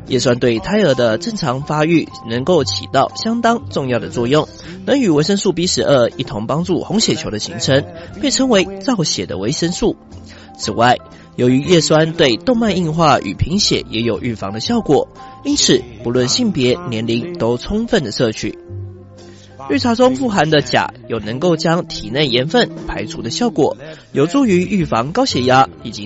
叶酸对胎儿的正常发育能够起到相当重要的作用，能与维生素 B12 一同帮助红血球的形成，被称为造血的维生素。此外，由于叶酸对动脉硬化与贫血也有预防的效果，因此不论性别、年龄都充分的摄取。绿茶中富含的钾有能够将体内盐分排除的效果，有助于预防高血压以及